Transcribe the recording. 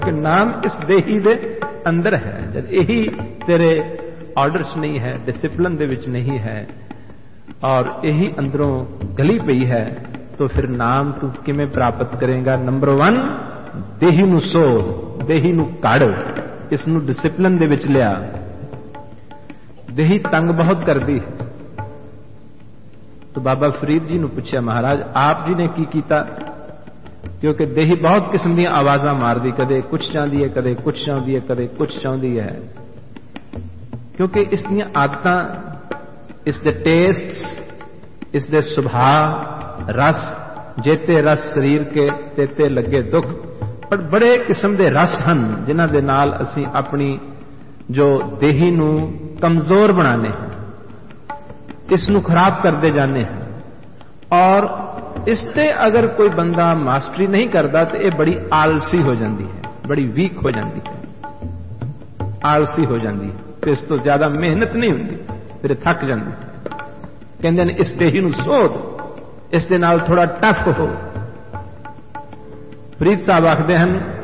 कि नाम इस देही दे अंदर है। जब यही तेरे ऑर्डर च नहीं है, डिसिप्लिन दे विच नहीं है और यही अंदरों गली पई है, तो फिर नाम तू किमें प्राप्त करेगा? नंबर 1, देही नू सोध, देही नू कड़, इसनू डिसिप्लिन दे विच लिया। देही तंग बहुत करदी है। तो बाबा फरीद जी ने पूछा, महाराज आप जी ने की कीता? क्योंकि देही बहुत किस्म दी आवाज़ां मारदी, कदे कुछ चाहती है, कदे कुछ चाहती है, कदे कुछ चाहती है। क्योंकि इस दी आदतां, इस दे टेस्ट, इस दे सुभाव, रस, जेते रस शरीर के तेते लगे दुख। पर बड़े किस्म दे रस हन जिन्हां दे नाल असीं अपनी जो देही नू कमजोर बनाने हैं, इसनू खराब करते जाने हैं। और इसते अगर कोई बंदा मास्टरी नहीं करता तो यह बड़ी आलसी हो जाती है, बड़ी वीक हो जाती है, आलसी हो जाती है। तो इस तो ज्यादा मेहनत नहीं होती, फिर थक जाती है। कहते हैं इस देही नू सोध, इस दे नाल थोड़ा टफ हो। फरीद साहब आखते हैं